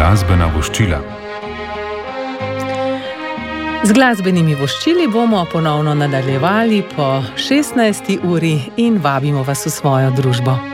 glasbena voščila. Z glasbenimi voščili bomo ponovno nadaljevali po 16. uri in vabimo vas v svojo družbo.